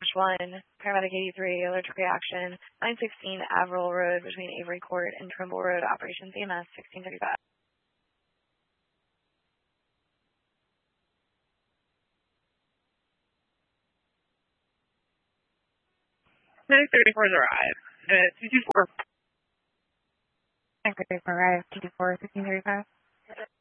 1, paramedic 83, allergic reaction, 916 Averill Road between Avery Court and Trimble Road, operations EMS 1635. 934 is arrived. 224. 934 arrived, 224, 1635.